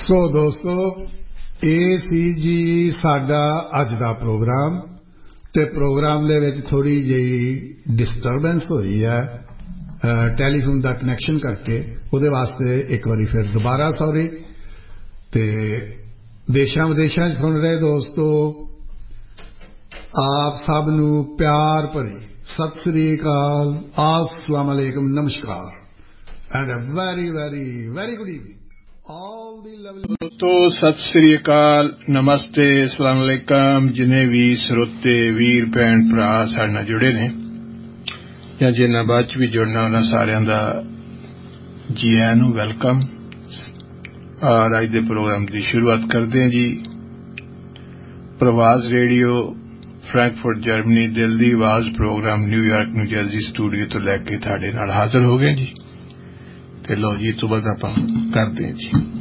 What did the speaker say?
ਸੋ ਦੋਸਤੋ, ਇਹ ਸੀ ਜੀ ਸਾਡਾ ਅੱਜ ਦਾ ਪ੍ਰੋਗਰਾਮ ਤੇ ਪ੍ਰੋਗਰਾਮ ਦੇ ਵਿੱਚ ਥੋੜੀ ਜਿਹੀ ਡਿਸਟਰਬੈਂਸ ਹੋਈ ਹੈ ਟੈਲੀਫੋਨ ਦਾ ਕਨੈਕਸ਼ਨ ਕਰਕੇ। ਉਹਦੇ ਵਾਸਤੇ ਇੱਕ ਵਾਰੀ ਫਿਰ ਦੁਬਾਰਾ ਸੌਰੀ। ਤੇ ਦੇਸ਼ਾਂ ਵਿਦੇਸ਼ਾਂ 'ਚ ਸੁਣ ਰਹੇ ਦੋਸਤੋ, ਆਪ ਸਭ ਨੂੰ ਪਿਆਰ ਭਰੀ ਸਤਿ ਸ੍ਰੀ ਅਕਾਲ, अस्सलाम वालेकुम, नमस्कार and a very very very good evening all the lovely. तो सत श्री अकाल, नमस्ते, अस्सलाम वालेकुम। जिन्हें भी श्रोते वीर भैन भरा साडे नाल जुड़े ने या जिन्हां बाद च भी जुड़ना, उन्हां सारियां दा जी आयां नूं वेलकम। और अज दे प्रोग्राम की शुरुआत करते हैं जी। प्रवास रेडियो फ्रैंकफर्ट जर्मनी, दिल दी आवाज programme New York new Jersey studio तो लैके तुहाडे नाल हाजिर हो गए जी। ते लो जी, तो बाद आपां करते हैं जी।